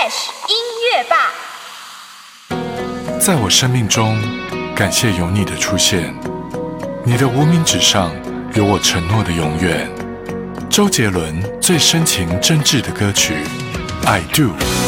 Fresh 音乐吧。 在我生命中，感谢有你的出现，你的无名指上有我承诺的永远。周杰伦最深情真挚的歌曲《I Do》。